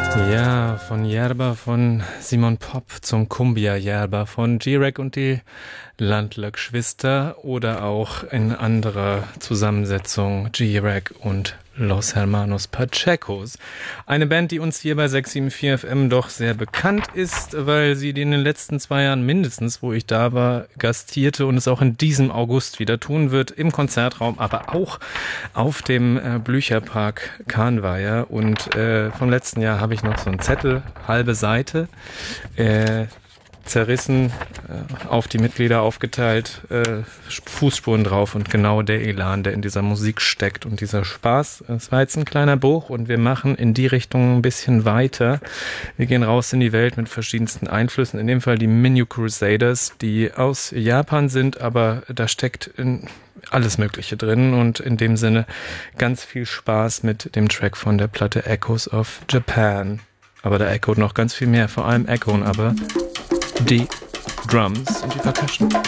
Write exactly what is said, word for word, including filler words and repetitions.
Ja, von Yerba von Simon Pop zum Cumbia Yerba von G-Rec und die Landler-Geschwister oder auch in anderer Zusammensetzung G-Rec und Los Hermanos Pachecos. Eine Band, die uns hier bei sechs sieben vier F M doch sehr bekannt ist, weil sie in den letzten zwei Jahren mindestens, wo ich da war, gastierte und es auch in diesem August wieder tun wird, im Konzertraum, aber auch auf dem äh, Blücherpark Kahnweiher. Und äh, vom letzten Jahr habe ich noch so einen Zettel, halbe Seite, äh, zerrissen, äh, auf die Mitglieder aufgeteilt, äh, Fußspuren drauf und genau der Elan, der in dieser Musik steckt und dieser Spaß. Es war jetzt ein kleiner Bruch und wir machen in die Richtung ein bisschen weiter. Wir gehen raus in die Welt mit verschiedensten Einflüssen, in dem Fall die Minu Crusaders, die aus Japan sind, aber da steckt in alles Mögliche drin und in dem Sinne ganz viel Spaß mit dem Track von der Platte Echoes of Japan. Aber da echoed noch ganz viel mehr, vor allem echoen aber die Drums und die Percussion.